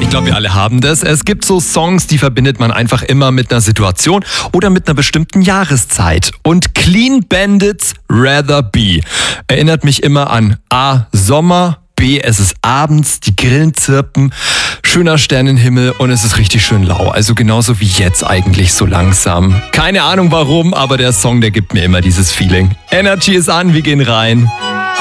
Ich glaube, wir alle haben das. Es gibt so Songs, die verbindet man einfach immer mit einer Situation oder mit einer bestimmten Jahreszeit. Und Clean Bandits Rather Be erinnert mich immer an A. Sommer, B. Es ist abends, die Grillen zirpen, schöner Sternenhimmel und es ist richtig schön lau. Also genauso wie jetzt eigentlich so langsam. Keine Ahnung warum, aber der Song, der gibt mir immer dieses Feeling. Energy ist an, wir gehen rein.